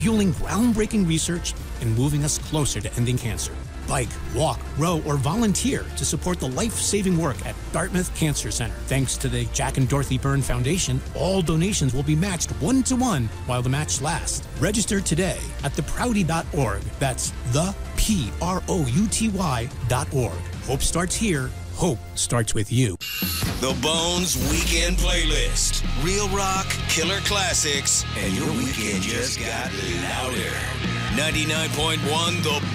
fueling groundbreaking research and moving us closer to ending cancer. Bike, walk, row, or volunteer to support the life-saving work at Dartmouth Cancer Center. Thanks to the Jack and Dorothy Byrne Foundation, all donations will be matched 1-to-1 while the match lasts. Register today at theprouty.org. That's theprouty.org. Hope starts here. Hope starts with you. The Bones Weekend Playlist. Real rock, killer classics, and your weekend just got louder. 99.1 The